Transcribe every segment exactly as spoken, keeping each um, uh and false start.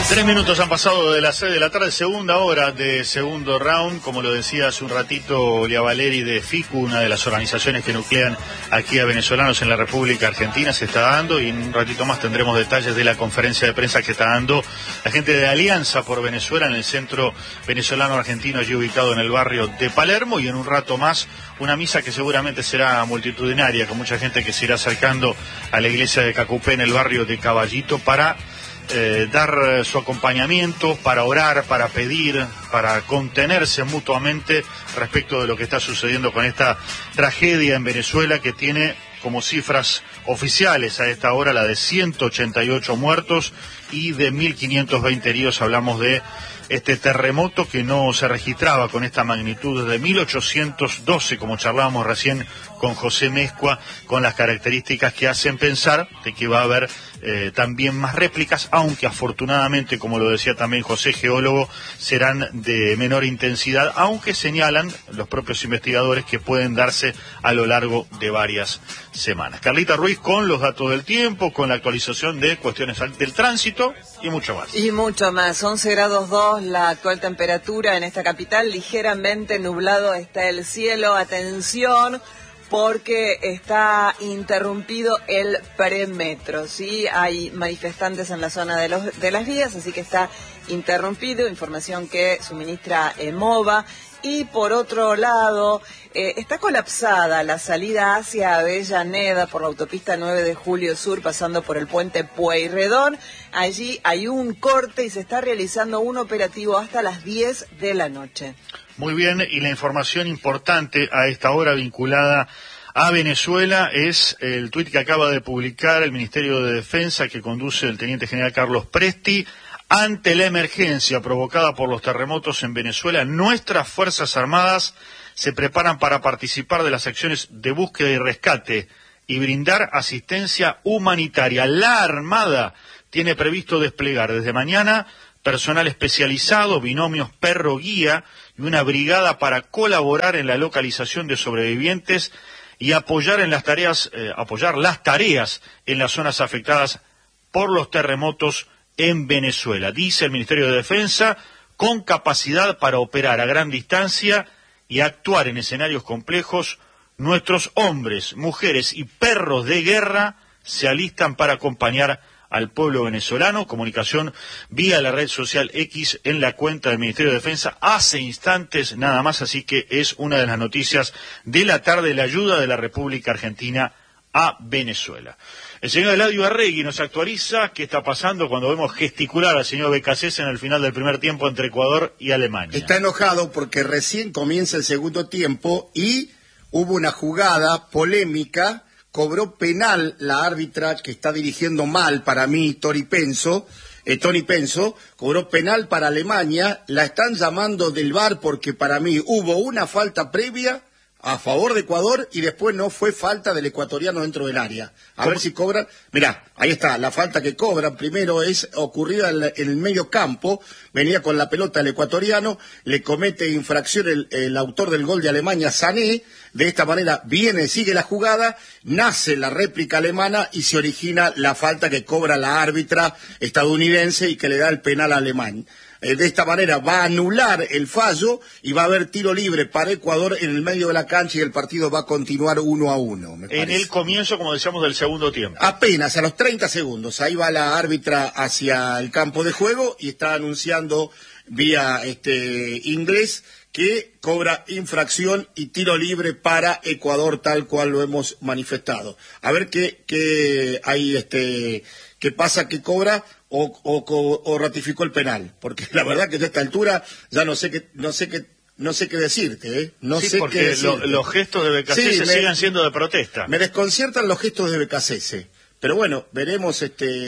Tres minutos han pasado de las seis de la tarde, segunda hora de segundo round. Como lo decía hace un ratito Lia Valeri de FICU, una de las organizaciones que nuclean aquí a venezolanos en la República Argentina, se está dando, y en un ratito más tendremos detalles de la conferencia de prensa que está dando la gente de Alianza por Venezuela en el centro venezolano argentino, allí ubicado en el barrio de Palermo, y en un rato más una misa que seguramente será multitudinaria, con mucha gente que se irá acercando a la iglesia de Cacupé en el barrio de Caballito para Eh, dar su acompañamiento, para orar, para pedir, para contenerse mutuamente respecto de lo que está sucediendo con esta tragedia en Venezuela, que tiene como cifras oficiales a esta hora la de ciento ochenta y ocho muertos y de mil quinientos veinte heridos. Hablamos de este terremoto que no se registraba con esta magnitud desde mil ochocientos doce, como charlábamos recién con José Mezcua, con las características que hacen pensar de que va a haber eh, también más réplicas, aunque afortunadamente, como lo decía también José, geólogo, serán de menor intensidad, aunque señalan los propios investigadores que pueden darse a lo largo de varias semanas. Carlita Ruiz con los datos del tiempo, con la actualización de cuestiones del tránsito y mucho más. Y mucho más. once grados dos la actual temperatura en esta capital, ligeramente nublado está el cielo. Atención, porque está interrumpido el premetro, ¿sí? Hay manifestantes en la zona de, los, de las vías, así que está interrumpido, información que suministra EMOVA. Y por otro lado, eh, está colapsada la salida hacia Avellaneda por la autopista nueve de julio Sur, pasando por el puente Pueyrredón. Allí hay un corte y se está realizando un operativo hasta las diez de la noche. Muy bien, y la información importante a esta hora vinculada a Venezuela es el tuit que acaba de publicar el Ministerio de Defensa, que conduce el teniente general Carlos Presti. Ante la emergencia provocada por los terremotos en Venezuela, nuestras Fuerzas Armadas se preparan para participar de las acciones de búsqueda y rescate y brindar asistencia humanitaria. La Armada tiene previsto desplegar desde mañana personal especializado, binomios perro-guía y una brigada para colaborar en la localización de sobrevivientes y apoyar en las tareas, eh, apoyar las tareas en las zonas afectadas por los terremotos en Venezuela. Dice el Ministerio de Defensa, con capacidad para operar a gran distancia y actuar en escenarios complejos, nuestros hombres, mujeres y perros de guerra se alistan para acompañar al pueblo venezolano. Comunicación vía la red social X en la cuenta del Ministerio de Defensa hace instantes nada más, así que es una de las noticias de la tarde, la ayuda de la República Argentina a Venezuela. El señor Eladio Arregui nos actualiza qué está pasando cuando vemos gesticular al señor Becasese en el final del primer tiempo entre Ecuador y Alemania. Está enojado porque recién comienza el segundo tiempo y hubo una jugada polémica, cobró penal la árbitra que está dirigiendo mal para mí, Tori Penso, eh, Tony Penso, cobró penal para Alemania, la están llamando del V A R porque para mí hubo una falta previa a favor de Ecuador y después no fue falta del ecuatoriano dentro del área. A ¿Cómo? ver si cobran. Mirá, ahí está, la falta que cobran primero es ocurrida en, en el medio campo, venía con la pelota el ecuatoriano, le comete infracción el, el autor del gol de Alemania, Sané, de esta manera viene, sigue la jugada, nace la réplica alemana y se origina la falta que cobra la árbitra estadounidense y que le da el penal alemán. De esta manera va a anular el fallo y va a haber tiro libre para Ecuador en el medio de la cancha y el partido va a continuar uno a uno. Me en el comienzo, como decíamos, del segundo tiempo. Apenas, a los treinta segundos. Ahí va la árbitra hacia el campo de juego y está anunciando vía este inglés que cobra infracción y tiro libre para Ecuador, tal cual lo hemos manifestado. A ver qué, qué hay, este, qué pasa, qué cobra. O, o, o ratificó el penal, porque la verdad que a esta altura ya no sé qué, no sé qué, no sé qué decirte, ¿eh? No sí, sé porque qué decirte. Lo, los gestos de Becasese sí, siguen siendo de protesta. Me desconciertan los gestos de Becasese, pero bueno, veremos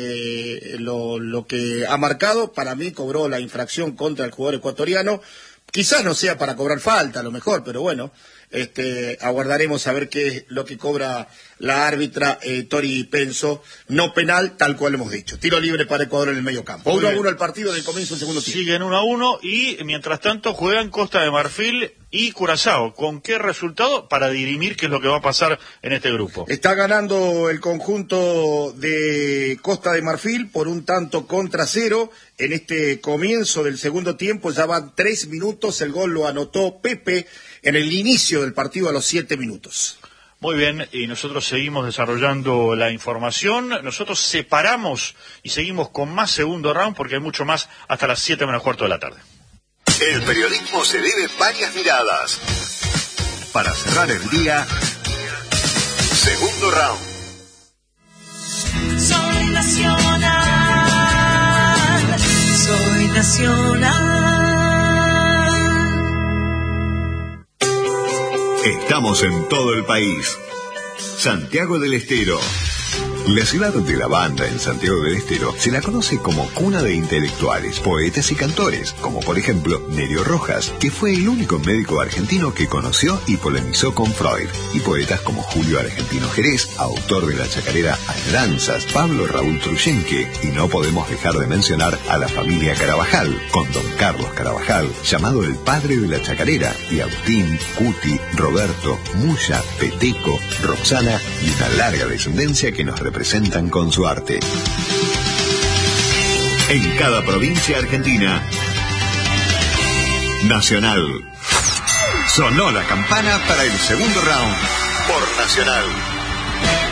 este lo, lo que ha marcado. Para mí cobró la infracción contra el jugador ecuatoriano. Quizás no sea para cobrar falta, a lo mejor, pero bueno, este, aguardaremos a ver qué es lo que cobra la árbitra eh, Tori Penso. No penal, tal cual hemos dicho. Tiro libre para Ecuador en el medio campo. uno a uno el partido del comienzo del segundo tiempo. Siguen uno a uno y mientras tanto juegan Costa de Marfil y Curazao. ¿Con qué resultado? Para dirimir qué es lo que va a pasar en este grupo. Está ganando el conjunto de Costa de Marfil por un tanto contra cero. En este comienzo del segundo tiempo ya van tres minutos. El gol lo anotó Pepe en el inicio del partido a los siete minutos. Muy bien, y nosotros seguimos desarrollando la información. Nosotros separamos y seguimos con más segundo round porque hay mucho más hasta las siete menos cuarto de la tarde. El periodismo se debe varias miradas. Para cerrar el día, segundo round. Soy nacional, soy nacional. Estamos en todo el país. Santiago del Estero. La ciudad de la banda en Santiago del Estero se la conoce como cuna de intelectuales, poetas y cantores, como por ejemplo Nerio Rojas, que fue el único médico argentino que conoció y polemizó con Freud, y poetas como Julio Argentino Jerez, autor de la chacarera Añoranzas, Pablo Raúl Truyenque, y no podemos dejar de mencionar a la familia Carabajal, con don Carlos Carabajal, llamado el padre de la chacarera, y Agustín, Cuti, Roberto, Muya, Peteco, Roxana y una larga descendencia que nos representa presentan con su arte. En cada provincia argentina, Nacional. Sonó la campana para el segundo round por Nacional.